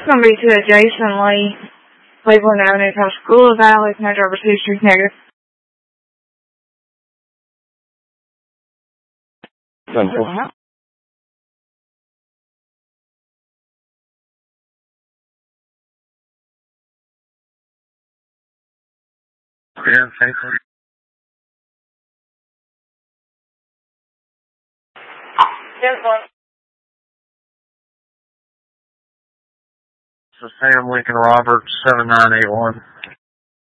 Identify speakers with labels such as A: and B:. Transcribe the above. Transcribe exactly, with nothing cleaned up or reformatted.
A: going to be to Jason Lee, Cleveland Avenue, Pascagoula Valley, no driver's history, negative.
B: Uh-huh.
C: Yeah, thank you.
A: Yes, sir.
C: So Sam Lincoln Roberts, seven nine eight one.